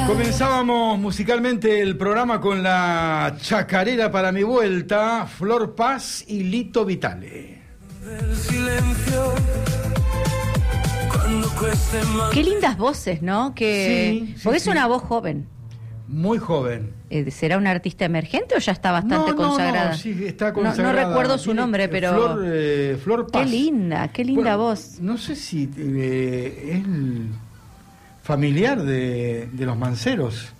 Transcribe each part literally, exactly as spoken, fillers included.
Comenzábamos musicalmente el programa con la chacarera para mi vuelta, Flor Paz y Lito Vitale. Qué lindas voces, ¿no? Que Sí, sí, porque sí. es una voz joven. Muy joven. Eh, ¿Será una artista emergente o ya está bastante no, no, consagrada? No, sí, está No- consagrada. No, recuerdo su Tiene- nombre, pero... Flor, eh, Flor Paz. Qué linda, qué linda Bueno, voz. No sé si eh, es el familiar de, de los Manceros.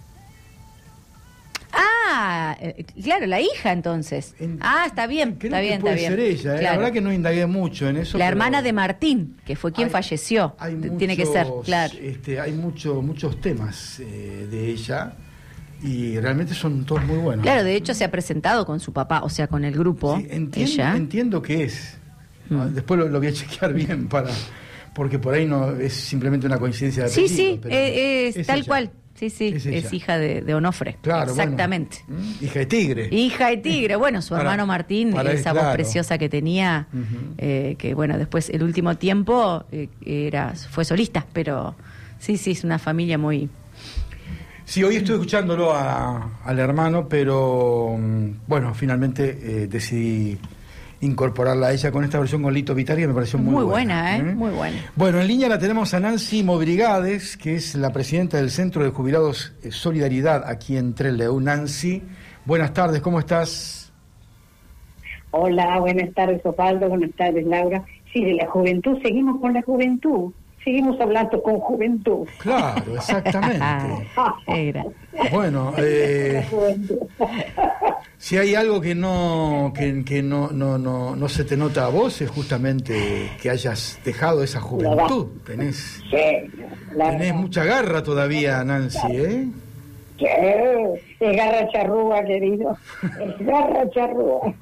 Ah, eh, claro, la hija entonces. En- ah, está bien, Creo está que bien, puede está bien. ser ella, eh. Claro. La verdad que no indagué mucho en eso. La pero hermana de Martín, que fue quien hay- falleció. hay Tiene que ser, muchos, claro. Este, hay mucho, muchos temas eh, de ella y realmente son todos muy buenos. Claro, de hecho se ha presentado con su papá, o sea, con el grupo. Sí, entiendo, ella. entiendo que es. Mm. Después lo, lo voy a chequear bien para porque por ahí no es simplemente una coincidencia de Sí, apellido, sí, pero eh, es, es tal ella. cual. Sí, sí, Es es, ella. hija de, de Onofre. Claro, exactamente. bueno. ¿Mm? Hija de tigre. Hija de tigre, bueno, su Para- hermano Martín, para- esa claro. voz preciosa que tenía, Ujú. eh, que bueno, después el último tiempo eh, era fue solista, pero sí, sí, es una familia muy... Sí, hoy estoy escuchándolo a- al hermano, pero mm, bueno, finalmente eh, decidí incorporarla a ella con esta versión con Lito Vitale, que me pareció muy, Muy buena, ¿eh? Muy buena. Bueno, en línea la tenemos a Nancy Mobrigades, que es la presidenta del Centro de Jubilados eh, Solidaridad aquí en Trelew. Nancy, buenas tardes, ¿cómo estás? Hola, buenas tardes Osvaldo, buenas tardes Laura. Sí, de la juventud, seguimos con la juventud, seguimos hablando con juventud. Claro, exactamente. Era. Bueno, eh, La juventud. si hay algo que no que, que no, no, no, no se te nota a vos es justamente que hayas dejado esa juventud. Tenés, Sí, la tenés verdad. mucha garra todavía, Nancy, ¿eh? Sí, es garra charrúa, querido, es garra charrúa.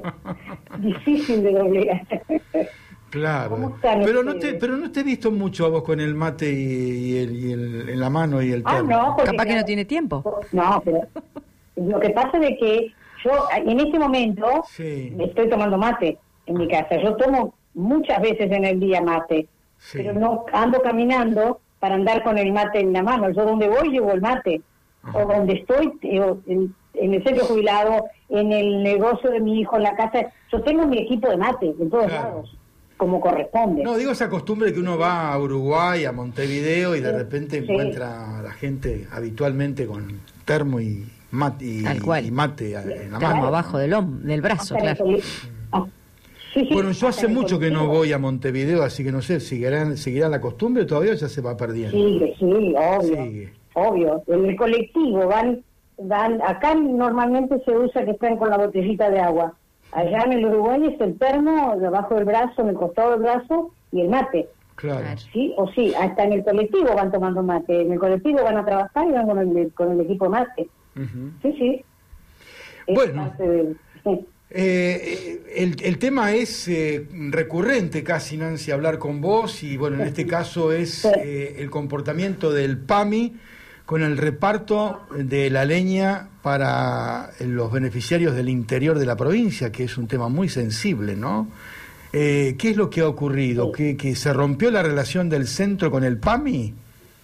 Difícil de doblegar. Claro. ¿Cómo están Pero no te ustedes? pero no te he visto mucho a vos con el mate y, y el, y el- en la mano y el Ah, termo. no, porque Capaz que no claro, tiene tiempo. No, pero lo que pasa es que yo en este momento Sí. estoy tomando mate en mi casa. Yo tomo muchas veces en el día mate, Sí. pero no ando caminando para andar con el mate en la mano. Yo donde voy llevo el mate. Ajá. O donde estoy, digo, en, en el centro jubilado, en el negocio de mi hijo, en la casa. Yo tengo mi equipo de mate en todos Claro. lados, como corresponde. No, digo esa costumbre que uno va a Uruguay, a Montevideo y de repente Sí. encuentra a la gente habitualmente con termo y mate y, Tal cual. y mate a- en la Termo mano. abajo del hom- del brazo, Hasta en el claro. cole- ah, sí, sí, Bueno, yo hasta hace en el mucho que no colectivo. voy a Montevideo, así que no sé, ¿seguirán, seguirá la costumbre todavía o ya se va perdiendo? Sigue, sí, obvio, Sigue. obvio. En el colectivo van, van, acá normalmente se usa que están con la botellita de agua. Allá en el Uruguay es el termo debajo del brazo, en el costado del brazo y el mate. Claro. Claro. Sí, o sí, hasta en el colectivo van tomando mate. En el colectivo van a trabajar y van con el, con el equipo mate. Ujú. Sí, sí. Es Bueno. parte del- sí. Eh, el, el tema es eh, recurrente casi, Nancy, hablar con vos y bueno, en este caso es Sí. eh, el comportamiento del PAMI con el reparto de la leña para los beneficiarios del interior de la provincia, que es un tema muy sensible, ¿no? Eh, ¿Qué es lo que ha ocurrido? ¿Que, que se rompió la relación del centro con el PAMI?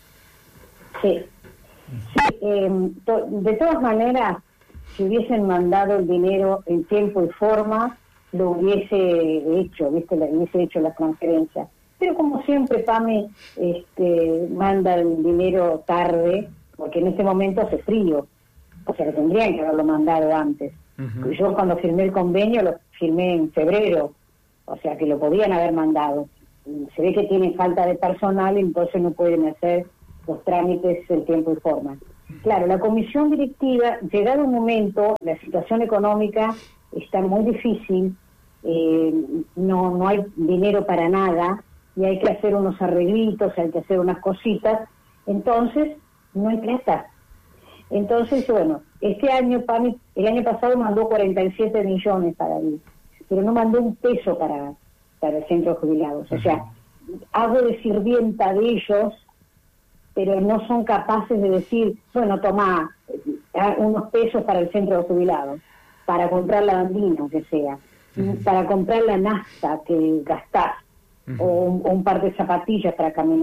Sí. Sí, eh, to- de todas maneras, si hubiesen mandado el dinero en tiempo y forma, lo hubiese hecho, ¿viste? Le hubiese hecho la transferencia. Pero como siempre, PAMI este, manda el dinero tarde, porque en este hace hace frío. O sea, que tendrían que haberlo mandado antes. Ujú. Yo cuando firmé el convenio lo firmé en febrero, o sea que lo podían haber mandado. Se ve que tienen falta de personal y entonces no pueden hacer los trámites en tiempo y forma. Claro, la comisión directiva, llegado un momento, la situación económica está muy difícil, eh, no, no hay dinero para nada y hay que hacer unos arreglitos, hay que hacer unas cositas, entonces no hay plata. Entonces, bueno, este año, PAMI, el año pasado mandó cuarenta y siete millones para mí, pero no mandó un peso para, para el centro de jubilados. O sea, hago de sirvienta de ellos, pero no son capaces de decir, bueno, toma eh, unos pesos para el centro de jubilados, para comprar la bandina, que sea, para comprar la nafta que gastás, Ujú. o, un, o un par de zapatillas para caminar.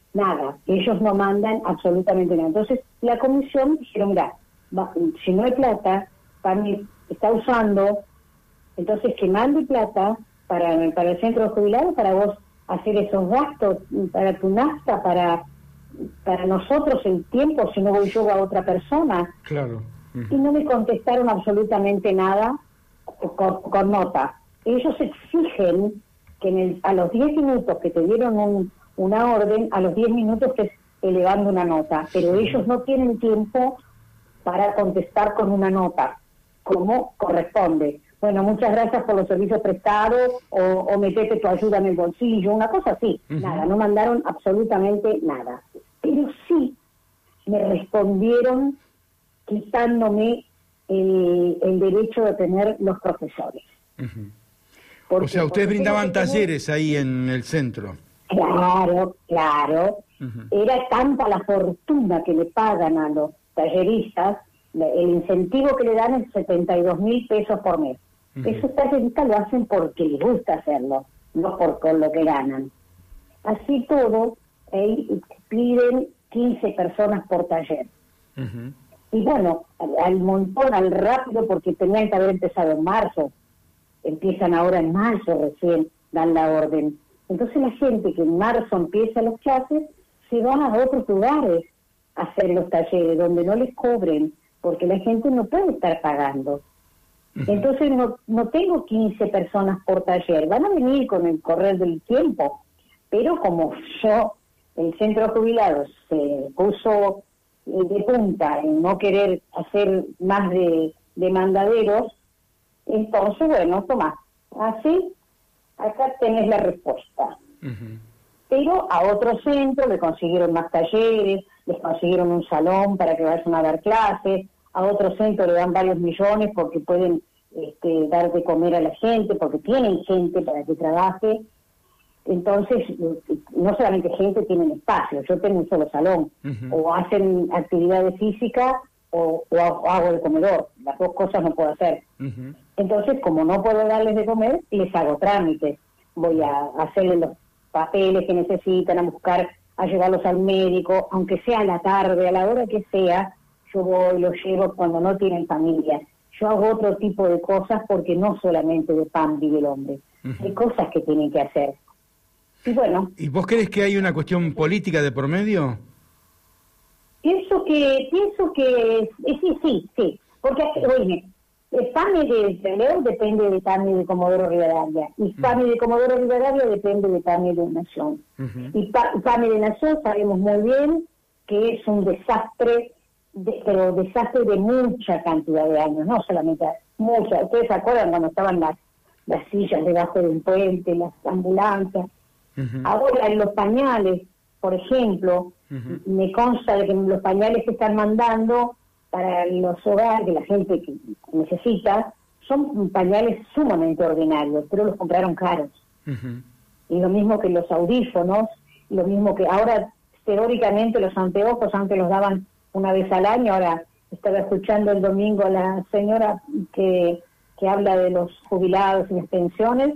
nada, ellos no mandan absolutamente nada. Entonces la comisión dijeron, mira, va, si no hay plata, PAMI está usando, entonces que mande plata para, para el centro de jubilados, para vos hacer esos gastos, para tu nafta, para, para nosotros el tiempo, si no voy yo a otra persona. Claro. Y no me contestaron absolutamente nada con, con nota. Ellos exigen que en el, a los diez minutos que te dieron un, una orden, a los diez minutos estés elevando una nota, pero ellos no tienen tiempo para contestar con una nota, como corresponde. Bueno, muchas gracias por los servicios prestados, o, o metete tu ayuda en el bolsillo, una cosa así. Uh-huh. Nada, no mandaron absolutamente nada. Pero sí me respondieron quitándome el, el derecho de tener los profesores. Uh-huh. Porque, o sea, ustedes brindaban talleres tener... ahí en el centro. Claro, claro. Uh-huh. Era tanta la fortuna que le pagan a los talleristas, el incentivo que le dan es setenta y dos mil pesos por mes. Uh-huh. Esos talleristas lo hacen porque les gusta hacerlo, no por con lo que ganan. Así todo, eh, piden quince personas por taller. Uh-huh. Y bueno, al, al montón, al rápido, porque tenían que haber empezado en marzo. Empiezan ahora en mayo recién, dan la orden. Entonces la gente que en marzo empieza las clases, se va a otros lugares a hacer los talleres, donde no les cobren, porque la gente no puede estar pagando. Uh-huh. Entonces no, no tengo quince personas por taller, van a venir con el correr del tiempo, pero como yo, el centro de jubilados se puso de punta en no querer hacer más de, de mandaderos, entonces bueno, tomá, así, acá tenés la respuesta. Uh-huh. Pero a otro centro le consiguieron más talleres, les consiguieron un salón para que vayan a dar clases, a otro centro le dan varios millones porque pueden este, dar de comer a la gente, porque tienen gente para que trabaje. Entonces, no solamente gente, tienen espacio, yo tengo un solo salón, uh-huh. o hacen actividades físicas o, o hago de comedor, las dos cosas no puedo hacer. Uh-huh. Entonces, como no puedo darles de comer, les hago trámites, voy a hacerles los papeles que necesitan, a buscar, a llevarlos al médico, aunque sea a la tarde, a la hora que sea, yo voy, los llevo cuando no tienen familia. Yo hago otro tipo de cosas porque no solamente de pan vive el hombre, uh-huh. hay cosas que tienen que hacer. Y bueno. ¿Y vos crees que hay una cuestión política de por medio? Pienso que, pienso que, eh, sí, sí, sí, porque, oye, el PAMI de León depende de PAMI de Comodoro Rivadavia, y PAMI de Comodoro Rivadavia depende de PAMI de Nación. Uh-huh. Y PAMI de Nación sabemos muy bien que es un desastre, de, pero desastre de mucha cantidad de años, no solamente mucha. Ustedes se acuerdan cuando estaban las, las sillas debajo de un puente, las ambulancias. Uh-huh. Ahora en los pañales, por ejemplo, uh-huh. me consta de que los pañales que están mandando para los hogares de la gente que necesita son pañales sumamente ordinarios, pero los compraron caros. Uh-huh. Y lo mismo que los audífonos, lo mismo que ahora teóricamente los anteojos antes los daban una vez al año. Ahora estaba escuchando el domingo a la señora que, que habla de los jubilados y las pensiones,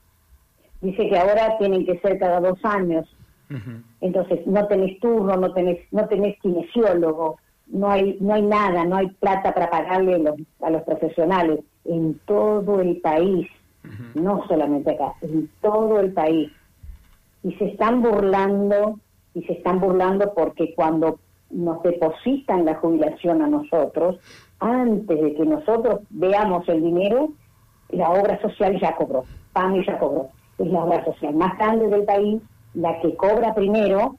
dice que ahora tienen que ser cada dos años. Uh-huh. Entonces no tenés turno, no tenés no tenés kinesiólogo, no hay no hay nada, no hay plata para pagarle a los, a los profesionales en todo el país, uh-huh. no solamente acá, en todo el país. Y se están burlando, y se están burlando porque cuando nos depositan la jubilación a nosotros, antes de que nosotros veamos el dinero, la obra social ya cobró, PAMI ya cobró. Es la obra social más grande del país, la que cobra primero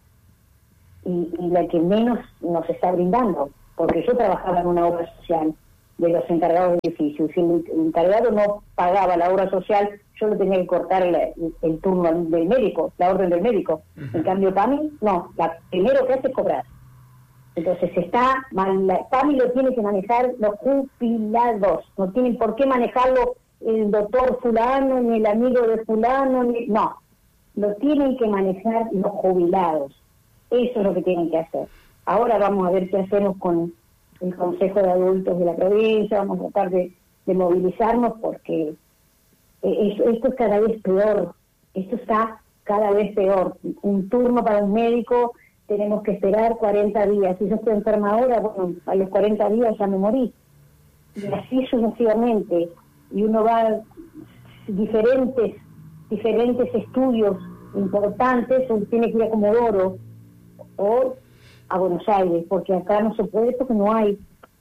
y, y la que menos nos está brindando, porque yo trabajaba en una obra social de los encargados de edificios, y si el encargado no pagaba la obra social, yo le tenía que cortar el, el, el turno del médico, la orden del médico. Uh-huh. En cambio PAMI, no, la primero que hace es cobrar. Entonces está mal, la, PAMI lo tiene que manejar los jubilados, no tienen por qué manejarlo el doctor fulano, ni el amigo de fulano, ni, no, lo tienen que manejar los jubilados. Eso es lo que tienen que hacer. Ahora vamos a ver qué hacemos con el Consejo de Adultos de la provincia, vamos a tratar de, de movilizarnos porque eh, esto es cada vez peor, esto está cada vez peor. Un turno para un médico tenemos que esperar cuarenta días. Si yo estoy enferma ahora, bueno, a los cuarenta días ya me morí. Y así sucesivamente. Y uno va a diferentes, diferentes estudios importantes, uno tiene que ir a Comodoro o a Buenos Aires, porque acá no se puede porque no hay.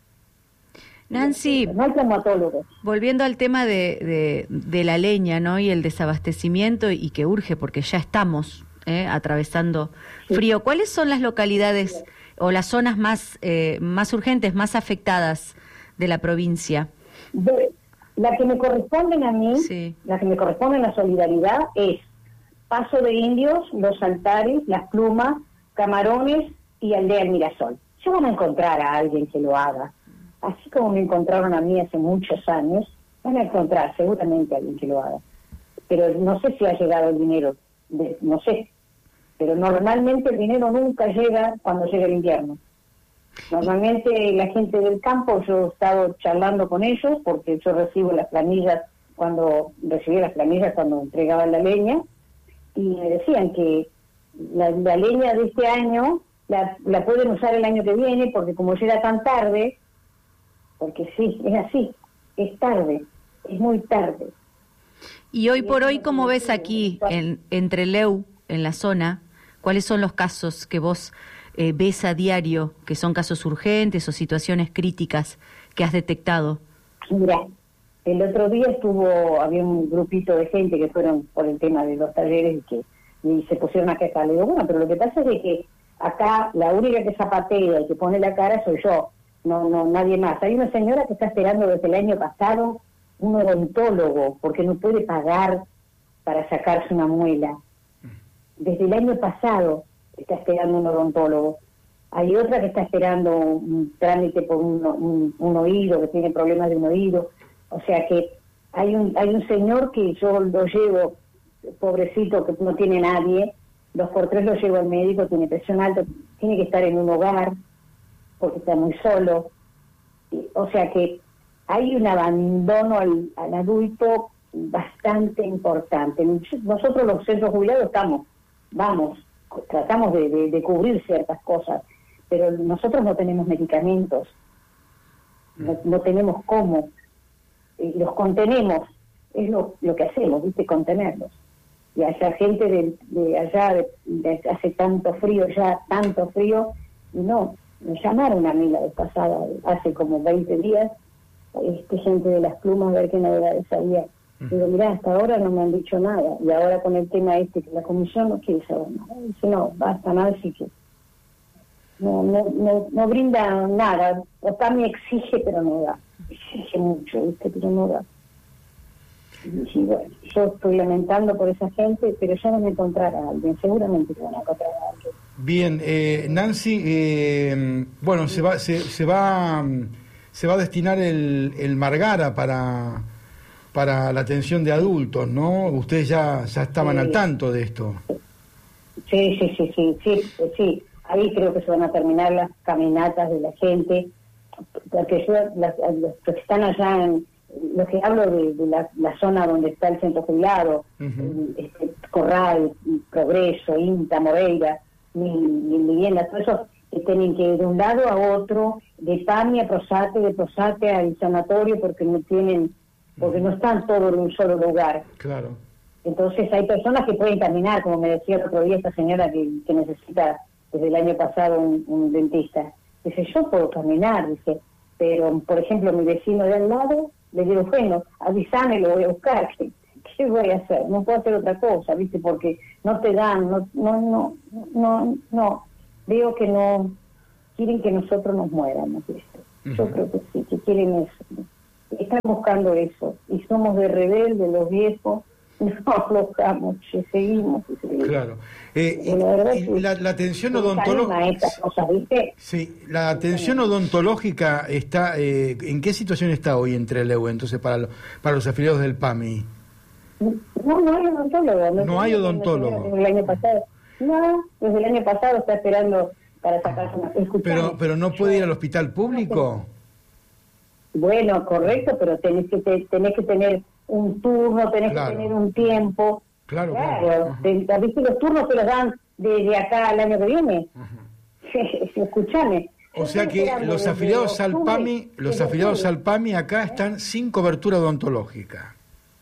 Nancy, no hay traumatólogos. Volviendo al tema de, de, de la leña, ¿no? Y el desabastecimiento, y que urge porque ya estamos eh, atravesando sí. frío. ¿Cuáles son las localidades sí. o las zonas más eh, más urgentes, más afectadas de la provincia? De, la que me corresponden a mí, sí. la que me corresponden a Solidaridad es Paso de Indios, Los Altares, Las Plumas, Camarones y Aldea El Mirasol. Ya van a encontrar a alguien que lo haga. Así como me encontraron a mí hace muchos años, van a encontrar seguramente a alguien que lo haga. Pero no sé si ha llegado el dinero, de, no sé. Pero normalmente el dinero nunca llega cuando llega el invierno. Normalmente la gente del campo, yo he estado charlando con ellos, porque yo recibo las planillas, cuando recibí las planillas cuando entregaban la leña, y me decían que la, la leña de este año la, la pueden usar el año que viene, porque como llega tan tarde, porque sí, es así, es tarde, es muy tarde. Y hoy por hoy, ¿cómo ves aquí, en, en Trelew, en la zona, cuáles son los casos que vos eh, ves a diario, que son casos urgentes o situaciones críticas que has detectado? Mira, el otro día estuvo, había un grupito de gente que fueron por el tema de los talleres y que y se pusieron a quejar. Le digo, bueno, pero lo que pasa es de que acá la única que zapatea y que pone la cara soy yo. No, no, nadie más. Hay una señora que está esperando desde el año pasado un odontólogo porque no puede pagar para sacarse una muela. Desde el año pasado está esperando un odontólogo. Hay otra que está esperando un trámite por un, un, un oído, que tiene problemas de un oído. O sea que hay un, hay un señor que yo lo llevo, pobrecito, que no tiene nadie, dos por tres lo llevo al médico, tiene presión alta, tiene que estar en un hogar, porque está muy solo. O sea que hay un abandono al, al adulto bastante importante. Nosotros los centros jubilados estamos, vamos, tratamos de, de, de cubrir ciertas cosas, pero nosotros no tenemos medicamentos, no, no tenemos cómo, y los contenemos, es lo, lo que hacemos, ¿viste? Contenerlos. Y allá gente de, de allá, de, de hace tanto frío, ya tanto frío, y no. Me llamaron a mí la vez pasada, hace como veinte días, este, gente de Las Plumas, a ver qué novedades había. Digo, mirá, hasta ahora no me han dicho nada. Y ahora con el tema este, que la comisión no quiere saber nada. Dice, no, basta nada, así que no, no, no, no brinda nada. Otami exige, pero no da. Exige mucho, ¿viste? Pero no da. Y bueno, yo estoy lamentando por esa gente, pero ya van a encontrar a alguien, seguramente que van a encontrar a alguien. Bien, eh, Nancy, eh, bueno, se va, se, se va, se va a destinar el, el Margara para, para la atención de adultos, ¿no? Ustedes ya, ya estaban sí. al tanto de esto. Sí, sí, sí, sí, sí, sí. Ahí creo que se van a terminar las caminatas de la gente, porque yo, las, los que están allá en lo que hablo de, de la, la zona donde está el centro jubilado, uh-huh. este, Corral, Progreso, Inta, Moreira, mi, mi vivienda, todo eso, que tienen que ir de un lado a otro, de Pami a Prosate, de Prosate al sanatorio, porque no tienen, porque uh-huh. no están todos en un solo lugar. Claro. Entonces hay personas que pueden caminar, como me decía el otro día esta señora que, que necesita desde el año pasado un, un dentista. Dice, yo puedo caminar, dice, pero por ejemplo mi vecino de al lado, le digo, bueno, avísame, lo voy a buscar. ¿Qué, ¿Qué voy a hacer? No puedo hacer otra cosa, ¿viste? Porque no te dan, no, no, no, no, no. Veo que no quieren que nosotros nos muéramos, ¿viste? Uh-huh. Yo creo que sí, que quieren eso. Están buscando eso. Y somos de rebeldes, los viejos, no aflojamos, seguimos y seguimos. Claro. Eh, y, la, y la, la atención odontológica. Sí, la atención odontológica está. Eh, ¿En qué situación está hoy en Trelew, entonces, para, lo, para los afiliados del PAMI? No, no hay odontólogo. No, no hay odontólogo. Desde el año pasado. No, desde el año pasado está esperando para sacarse una. Pero, pero no puede ir al hospital público. Bueno, correcto, pero tenés que te, tenés que tener un turno, tenés claro. que tener un tiempo. Claro, claro. claro. Te, ¿viste? Los turnos te los dan de, de acá al año que viene. Escuchame. O sea que los afiliados al PAMI, los afiliados al PAMI acá están sin cobertura odontológica.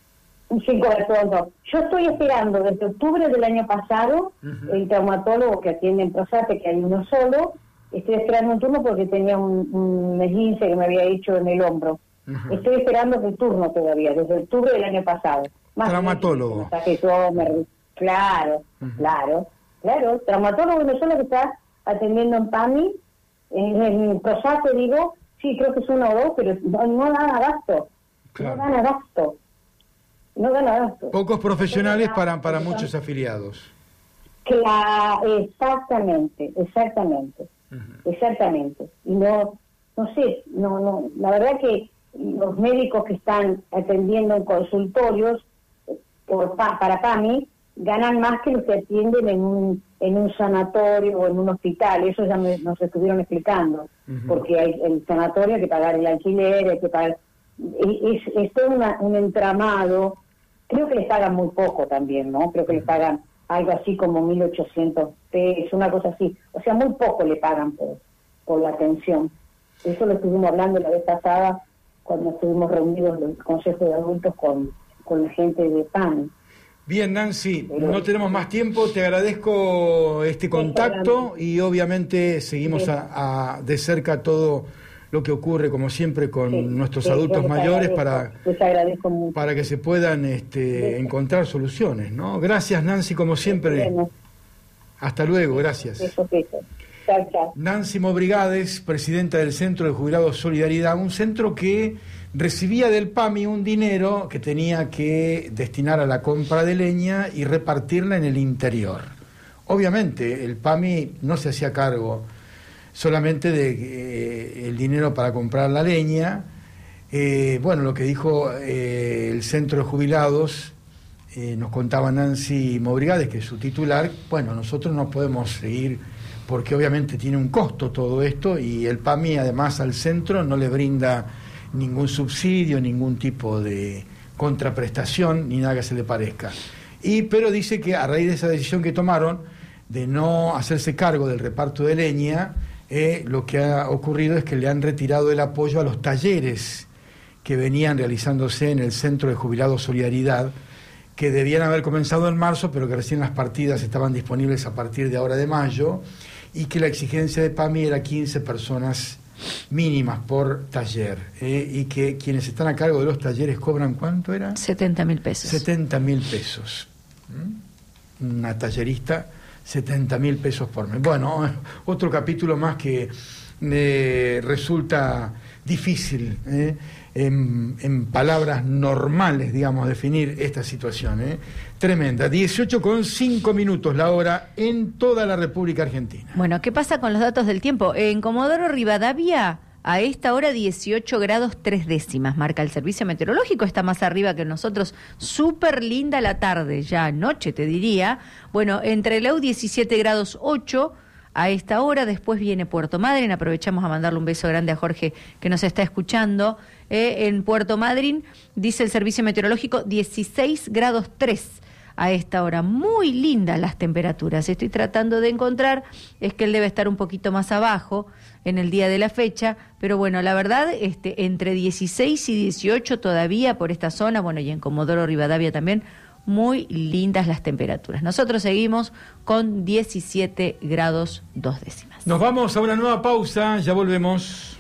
Sin cobertura. Yo estoy esperando desde octubre del año pasado, uh-huh. el traumatólogo que atiende en Prosate, que hay uno solo, estoy esperando un turno porque tenía un, un esguince que me había hecho en el hombro. Uh-huh. Estoy esperando el turno todavía, desde octubre del año pasado. Más traumatólogo. Que todo me... Claro, uh-huh. claro, claro. Traumatólogo no solo que está atendiendo en PAMI, en, en Prosate digo, sí, creo que es uno o dos, pero no, no dan abasto. Claro. No dan abasto. No dan abasto. Pocos profesionales para, para muchos afiliados. Claro, exactamente, exactamente. Uh-huh. Exactamente. Y no, no sé, no, no, la verdad que los médicos que están atendiendo en consultorios por, para PAMI ganan más que los que atienden en un en un sanatorio o en un hospital. Eso ya me, nos estuvieron explicando. Uh-huh. Porque hay el sanatorio hay que pagar el alquiler, hay que pagar... Es, es todo una, un entramado. Creo que les pagan muy poco también, ¿no? Creo que les pagan algo así como mil ochocientos pesos, una cosa así. O sea, muy poco le pagan por, por la atención. Eso lo estuvimos hablando la vez pasada cuando estuvimos reunidos en el Consejo de Adultos con, con la gente de PAMI. Bien, Nancy, Pero, no tenemos más tiempo, te agradezco este contacto y obviamente seguimos a, a de cerca todo lo que ocurre, como siempre, con sí, nuestros sí, adultos mayores para, para que se puedan este, sí. encontrar soluciones, ¿no? Gracias, Nancy, como siempre. Sí, bueno. Hasta luego, gracias. Eso, eso. Chao, chao. Nancy Mobrigades, presidenta del Centro de Jubilados Solidaridad, un centro que recibía del PAMI un dinero que tenía que destinar a la compra de leña y repartirla en el interior. Obviamente, el PAMI no se hacía cargo solamente de eh, el dinero para comprar la leña. Eh, bueno, lo que dijo eh, el Centro de Jubilados, eh, nos contaba Nancy Mobrigades, que es su titular, bueno, nosotros no podemos seguir porque obviamente tiene un costo todo esto y el PAMI además al centro no le brinda ningún subsidio, ningún tipo de contraprestación, ni nada que se le parezca. Y, pero dice que a raíz de esa decisión que tomaron de no hacerse cargo del reparto de leña, Eh, lo que ha ocurrido es que le han retirado el apoyo a los talleres que venían realizándose en el Centro de Jubilados Solidaridad, que debían haber comenzado en marzo, pero que recién las partidas estaban disponibles a partir de ahora de mayo, y que la exigencia de PAMI era quince personas mínimas por taller, eh, y que quienes están a cargo de los talleres cobran, ¿cuánto era? setenta mil pesos. setenta mil pesos. ¿Mm? Una tallerista... setenta mil pesos por mes. Bueno, otro capítulo más que eh, resulta difícil, eh, en, en palabras normales, digamos, definir esta situación. Eh. Tremenda. dieciocho con cinco minutos la hora en toda la República Argentina. Bueno, ¿qué pasa con los datos del tiempo? En Comodoro Rivadavia, a esta hora dieciocho grados tres décimas, marca el servicio meteorológico, está más arriba que nosotros, súper linda la tarde, ya noche te diría. Bueno, entre Leu diecisiete grados ocho a esta hora, después viene Puerto Madryn, aprovechamos a mandarle un beso grande a Jorge que nos está escuchando. Eh, en Puerto Madryn, dice el servicio meteorológico, dieciséis grados tres. A esta hora, muy lindas las temperaturas. Estoy tratando de encontrar, es que él debe estar un poquito más abajo en el día de la fecha, pero bueno, la verdad, este, entre dieciséis y dieciocho todavía por esta zona, bueno, y en Comodoro Rivadavia también, muy lindas las temperaturas. Nosotros seguimos con diecisiete grados dos décimas. Nos vamos a una nueva pausa, ya volvemos.